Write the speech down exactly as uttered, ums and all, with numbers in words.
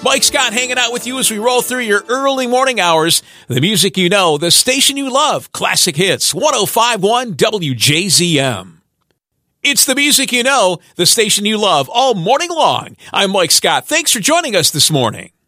Mike Scott hanging out with you as we roll through your early morning hours. The music you know, the station you love, Classic Hits, one oh five point one W J Z M. It's the music you know, the station you love, all morning long. I'm Mike Scott. Thanks for joining us this morning.